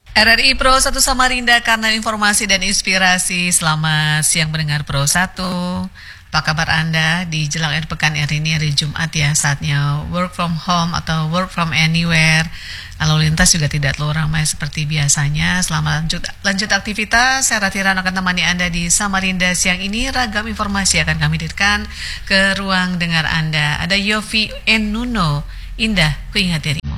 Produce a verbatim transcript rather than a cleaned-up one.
R R I Pro satu Samarinda, karena informasi dan inspirasi. Selamat siang mendengar Pro satu. Apa kabar Anda di jelang akhir pekan hari ini, hari Jumat ya, saatnya work from home atau work from anywhere. Lalu lintas juga tidak terlalu ramai seperti biasanya. Selamat lanjut, lanjut aktivitas. Saya Ratiran akan temani Anda di Samarinda siang ini. Ragam informasi akan kami hadirkan ke ruang dengar Anda. Ada Yofi Enuno. Indah, ku ingat diri.